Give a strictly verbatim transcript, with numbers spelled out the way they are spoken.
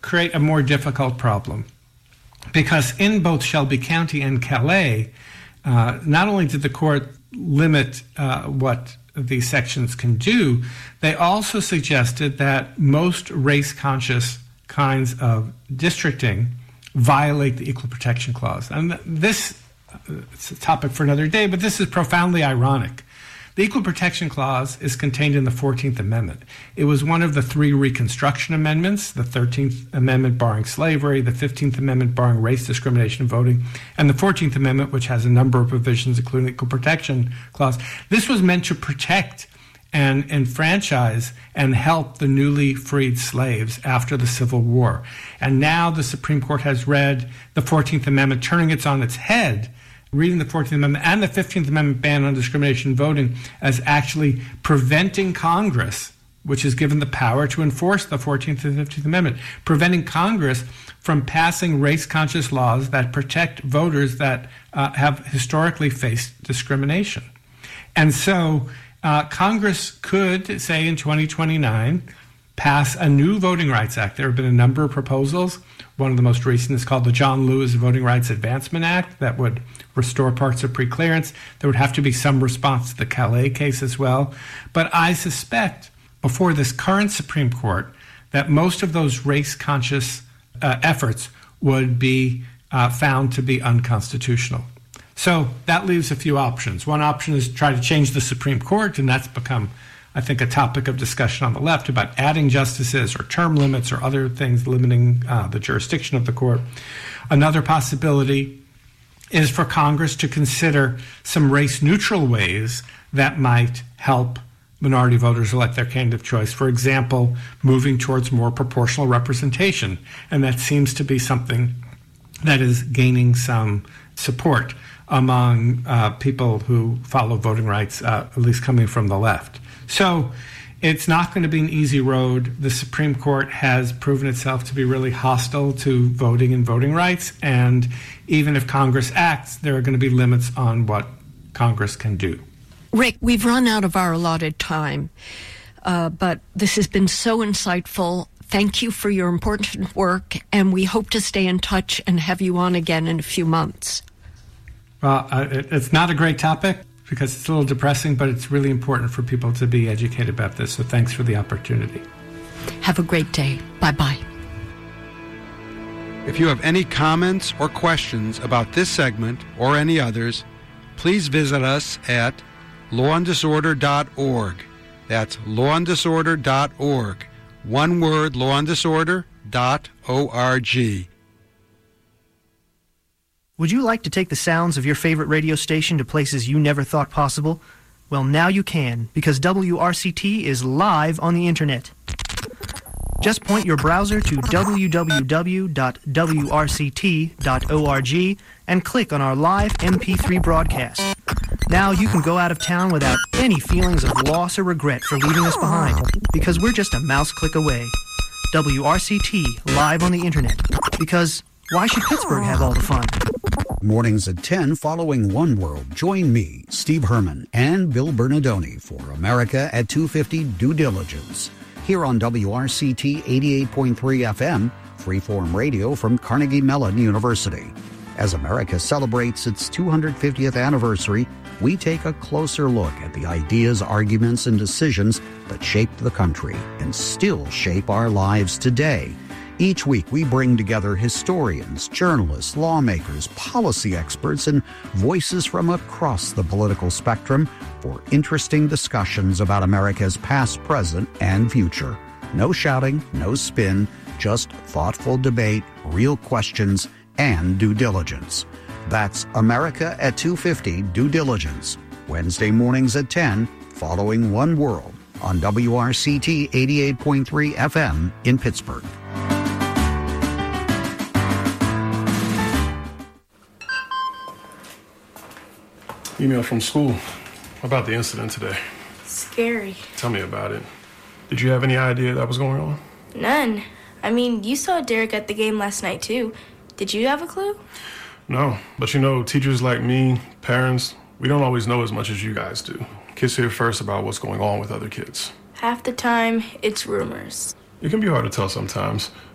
create a more difficult problem, because in both Shelby County and Calais, uh, not only did the court limit uh, what these sections can do, they also suggested that most race-conscious kinds of districting violate the Equal Protection Clause. And this, it's a topic for another day, but this is profoundly ironic. The Equal Protection Clause is contained in the fourteenth Amendment. It was one of the three Reconstruction Amendments, the thirteenth Amendment barring slavery, the fifteenth Amendment barring race discrimination in voting, and the fourteenth Amendment, which has a number of provisions, including the Equal Protection Clause. This was meant to protect and enfranchise and help the newly freed slaves after the Civil War. And now the Supreme Court has read the fourteenth Amendment, turning it on its head, reading the fourteenth Amendment and the fifteenth Amendment ban on discrimination in voting as actually preventing Congress, which is given the power to enforce the fourteenth and fifteenth Amendment, preventing Congress from passing race-conscious laws that protect voters that uh, have historically faced discrimination. And so uh, Congress could, say in twenty twenty-nine, pass a new Voting Rights Act. There have been a number of proposals. One of the most recent is called the John Lewis Voting Rights Advancement Act that would restore parts of preclearance. There would have to be some response to the Calais case as well. But I suspect before this current Supreme Court that most of those race-conscious uh, efforts would be uh, found to be unconstitutional. So that leaves a few options. One option is to try to change the Supreme Court, and that's become, I think, a topic of discussion on the left about adding justices or term limits or other things limiting uh, the jurisdiction of the court. Another possibility is for Congress to consider some race-neutral ways that might help minority voters elect their candidate of choice. For example, moving towards more proportional representation. And that seems to be something that is gaining some support among uh, people who follow voting rights, uh, at least coming from the left. So it's not going to be an easy road. The Supreme Court has proven itself to be really hostile to voting and voting rights. And even if Congress acts, there are going to be limits on what Congress can do. Rick, we've run out of our allotted time, uh, but this has been so insightful. Thank you for your important work, and we hope to stay in touch and have you on again in a few months. Well, uh, it, it's not a great topic because it's a little depressing, but it's really important for people to be educated about this, so thanks for the opportunity. Have a great day. Bye-bye. If you have any comments or questions about this segment or any others, please visit us at law and disorder dot org. That's law and disorder dot org. One word, law and disorder dot org. Would you like to take the sounds of your favorite radio station to places you never thought possible? Well, now you can, because W R C T is live on the internet. Just point your browser to w w w dot w r c t dot org and click on our live M P three broadcast. Now you can go out of town without any feelings of loss or regret for leaving us behind, because we're just a mouse click away. W R C T, live on the internet. Because why should Pittsburgh have all the fun? Mornings at ten following One World. Join me, Steve Herman, and Bill Bernardoni for America at two fifty Due Diligence. Here on W R C T eighty-eight point three F M, freeform radio from Carnegie Mellon University. As America celebrates its two hundred fiftieth anniversary, we take a closer look at the ideas, arguments, and decisions that shaped the country and still shape our lives today. Each week, we bring together historians, journalists, lawmakers, policy experts, and voices from across the political spectrum for interesting discussions about America's past, present, and future. No shouting, no spin, just thoughtful debate, real questions, and due diligence. That's America at two fifty Due Diligence, Wednesday mornings at ten, following One World on W R C T eighty-eight point three F M in Pittsburgh. Email from school about the incident today. Scary. Tell me about it. Did you have any idea that was going on? None. I mean, you saw Derek at the game last night, too. Did you have a clue? No, but you know, teachers like me, parents, we don't always know as much as you guys do. Kids hear first about what's going on with other kids. Half the time, it's rumors. It can be hard to tell sometimes.